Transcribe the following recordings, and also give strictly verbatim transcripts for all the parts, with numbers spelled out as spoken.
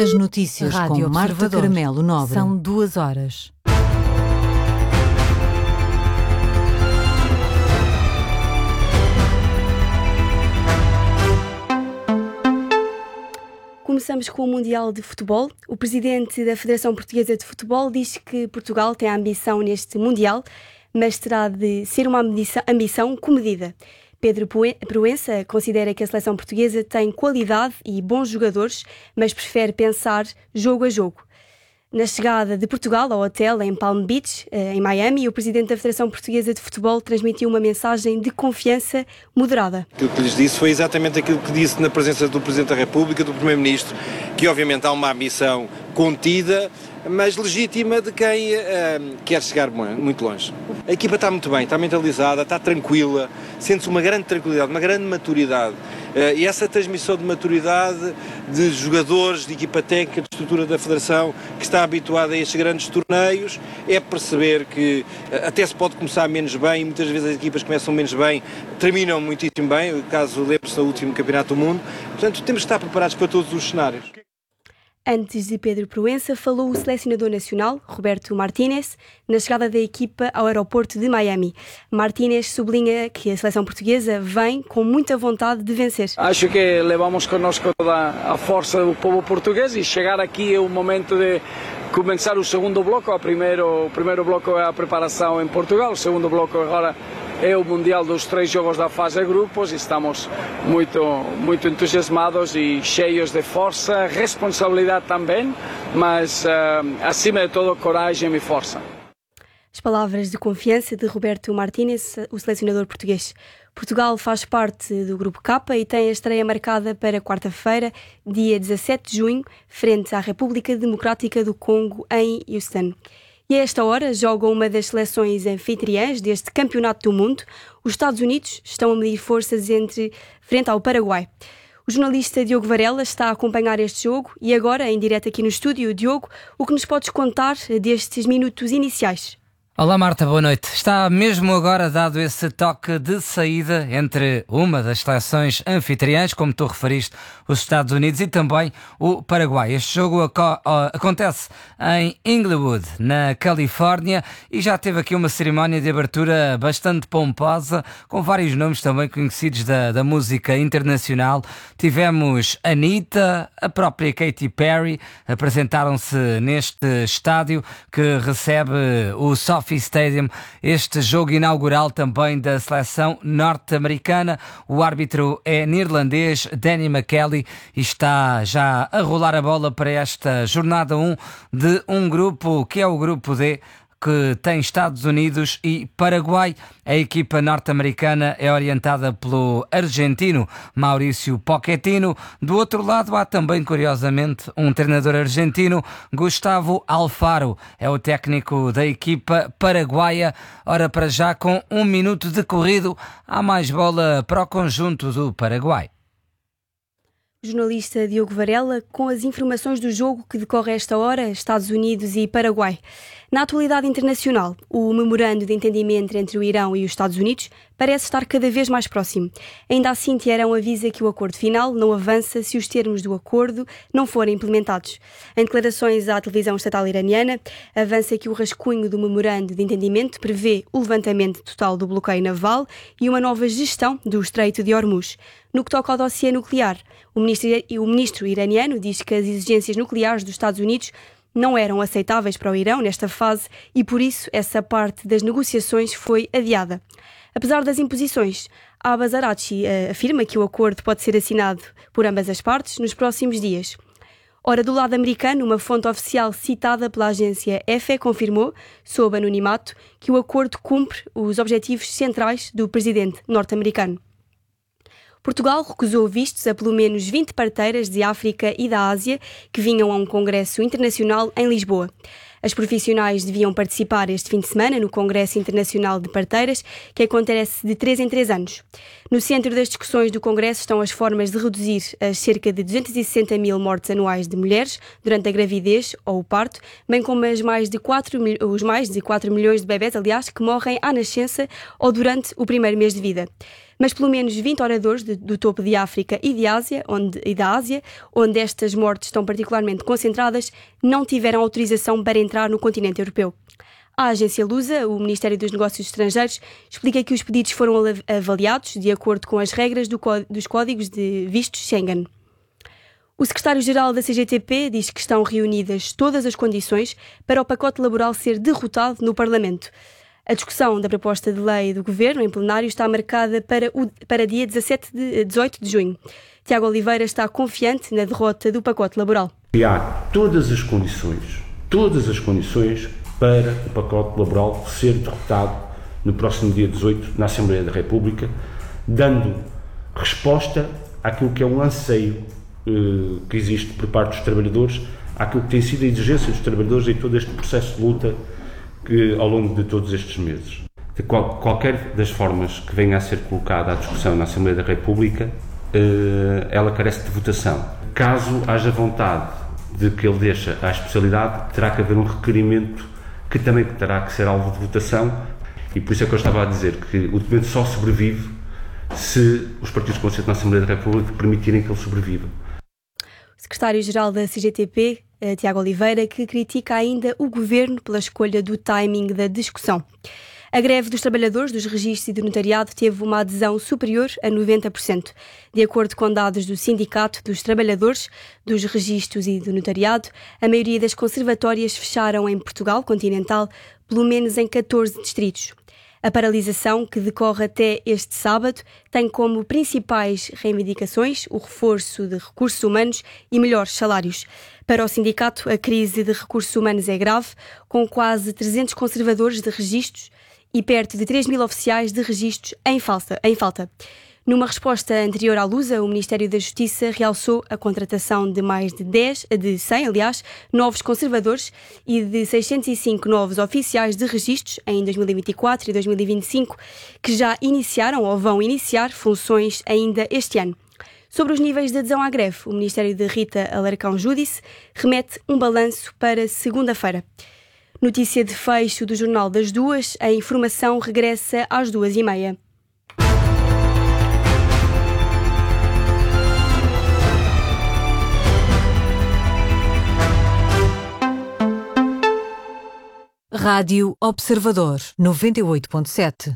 As notícias Rádio com Marta Observador. Caramelo Nobre. São duas horas. Começamos com o Mundial de Futebol. O presidente da Federação Portuguesa de Futebol diz que Portugal tem a ambição neste Mundial, mas terá de ser uma ambição comedida. Pedro Proença considera que a seleção portuguesa tem qualidade e bons jogadores, mas prefere pensar jogo a jogo. Na chegada de Portugal ao hotel em Palm Beach, em Miami, o presidente da Federação Portuguesa de Futebol transmitiu uma mensagem de confiança moderada. Aquilo que lhes disse foi exatamente aquilo que disse na presença do Presidente da República, do Primeiro-Ministro, que obviamente há uma ambição contida, mas legítima de quem uh, quer chegar muito longe. A equipa está muito bem, está mentalizada, está tranquila, sente-se uma grande tranquilidade, uma grande maturidade. Uh, e essa transmissão de maturidade de jogadores, de equipa técnica, de estrutura da Federação, que está habituada a estes grandes torneios, é perceber que uh, até se pode começar menos bem, e muitas vezes as equipas começam menos bem, terminam muitíssimo bem, o caso lembre-se do último Campeonato do Mundo. Portanto, temos que estar preparados para todos os cenários. Antes de Pedro Proença, falou o selecionador nacional, Roberto Martínez, na chegada da equipa ao aeroporto de Miami. Martínez sublinha que a seleção portuguesa vem com muita vontade de vencer. Acho que levamos connosco toda a força do povo português e chegar aqui é o momento de começar o segundo bloco. O primeiro, o primeiro bloco é a preparação em Portugal, o segundo bloco agora é o Mundial dos três jogos da fase de grupos e estamos muito, muito entusiasmados e cheios de força, responsabilidade também, mas uh, acima de tudo coragem e força. As palavras de confiança de Roberto Martínez, o selecionador português. Portugal faz parte do Grupo K e tem a estreia marcada para quarta-feira, dia dezassete de junho, frente à República Democrática do Congo, em Houston. E a esta hora jogam uma das seleções anfitriãs deste Campeonato do Mundo. Os Estados Unidos estão a medir forças entre, frente ao Paraguai. O jornalista Diogo Varela está a acompanhar este jogo e agora, em direto aqui no estúdio, Diogo, o que nos podes contar destes minutos iniciais? Olá Marta, boa noite. Está mesmo agora dado esse toque de saída entre uma das seleções anfitriãs, como tu referiste, os Estados Unidos e também o Paraguai. Este jogo aco- acontece em Inglewood, na Califórnia, e já teve aqui uma cerimónia de abertura bastante pomposa, com vários nomes também conhecidos da, da música internacional. Tivemos Anitta, a própria Katy Perry, apresentaram-se neste estádio que recebe o SoFi Stadium, este jogo inaugural também da seleção norte-americana. O árbitro é neerlandês, Danny McKelly, e está já a rolar a bola para esta jornada um de um grupo que é o grupo D, que tem Estados Unidos e Paraguai. A equipa norte-americana é orientada pelo argentino Mauricio Pochettino. Do outro lado há também, curiosamente, um treinador argentino, Gustavo Alfaro. É o técnico da equipa paraguaia. Ora, para já, com um minuto de corrido, há mais bola para o conjunto do Paraguai. Jornalista Diogo Varela, com as informações do jogo que decorre a esta hora, Estados Unidos e Paraguai. Na atualidade internacional, o memorando de entendimento entre o Irão e os Estados Unidos parece estar cada vez mais próximo. Ainda assim, Teherão avisa que o acordo final não avança se os termos do acordo não forem implementados. Em declarações à televisão estatal iraniana, avança que o rascunho do memorando de entendimento prevê o levantamento total do bloqueio naval e uma nova gestão do Estreito de Hormuz. No que toca ao dossiê nuclear, o ministro, o ministro iraniano diz que as exigências nucleares dos Estados Unidos não eram aceitáveis para o Irão nesta fase e, por isso, essa parte das negociações foi adiada. Apesar das imposições, Abbas Araghchi uh, afirma que o acordo pode ser assinado por ambas as partes nos próximos dias. Ora, do lado americano, uma fonte oficial citada pela agência E F E confirmou, sob anonimato, que o acordo cumpre os objetivos centrais do presidente norte-americano. Portugal recusou vistos a pelo menos vinte parteiras de África e da Ásia que vinham a um congresso internacional em Lisboa. As profissionais deviam participar este fim de semana no Congresso Internacional de Parteiras, que acontece de três em três anos. No centro das discussões do Congresso estão as formas de reduzir as cerca de duzentos e sessenta mil mortes anuais de mulheres durante a gravidez ou o parto, bem como as mais de quatro, os mais de quatro milhões de bebés, aliás, que morrem à nascença ou durante o primeiro mês de vida. Mas pelo menos vinte oradores de, do topo de África e, de Ásia, onde, e da Ásia, onde estas mortes estão particularmente concentradas, não tiveram autorização para entrar no continente europeu. A agência Lusa, o Ministério dos Negócios Estrangeiros, explica que os pedidos foram avaliados de acordo com as regras do, dos códigos de vistos Schengen. O secretário-geral da C G T P diz que estão reunidas todas as condições para o pacote laboral ser derrotado no Parlamento. A discussão da proposta de lei do Governo em plenário está marcada para, o, para dia dezassete de, dezoito de junho. Tiago Oliveira está confiante na derrota do pacote laboral. E há todas as condições, todas as condições para o pacote laboral ser derrotado no próximo dia dezoito na Assembleia da República, dando resposta àquilo que é um anseio eh, que existe por parte dos trabalhadores, àquilo que tem sido a exigência dos trabalhadores em todo este processo de luta que, ao longo de todos estes meses. De qual, qualquer das formas que venha a ser colocada à discussão na Assembleia da República, eh, ela carece de votação. Caso haja vontade de que ele deixe à especialidade, terá que haver um requerimento que também terá que ser alvo de votação, e por isso é que eu estava a dizer que o documento só sobrevive se os partidos com assento na Assembleia da República permitirem que ele sobreviva. O secretário-geral da C G T P, Tiago Oliveira, que critica ainda o Governo pela escolha do timing da discussão. A greve dos trabalhadores dos registros e do notariado teve uma adesão superior a noventa por cento. De acordo com dados do Sindicato dos Trabalhadores dos Registros e do Notariado, a maioria das conservatórias fecharam em Portugal continental, pelo menos em catorze distritos. A paralisação, que decorre até este sábado, tem como principais reivindicações o reforço de recursos humanos e melhores salários. Para o sindicato, a crise de recursos humanos é grave, com quase trezentos conservadores de registros e perto de três mil oficiais de registros em falta. Em falta. Numa resposta anterior à Lusa, o Ministério da Justiça realçou a contratação de mais de dez, de cem, aliás, novos conservadores e de seiscentos e cinco novos oficiais de registros em dois mil e vinte e quatro e dois mil e vinte e cinco, que já iniciaram ou vão iniciar funções ainda este ano. Sobre os níveis de adesão à greve, o Ministério de Rita Alarcão Júdice remete um balanço para segunda-feira. Notícia de fecho do Jornal das Duas, a informação regressa às duas e meia. Rádio Observador, noventa e oito ponto sete.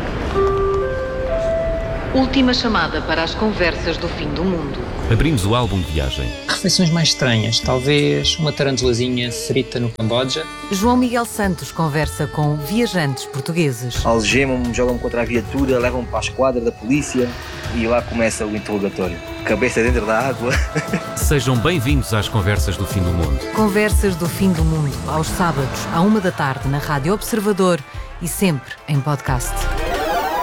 Última chamada para as conversas do fim do mundo. Abrimos o álbum de viagem. Refeições mais estranhas, talvez uma tarantulazinha frita no Camboja. João Miguel Santos conversa com viajantes portugueses. Algemam-me, jogam-me contra a viatura, levam-me para a esquadra da polícia e lá começa o interrogatório. Cabeça dentro da água. Sejam bem-vindos às conversas do fim do mundo. Conversas do fim do mundo, aos sábados, à uma da tarde, na Rádio Observador e sempre em podcast.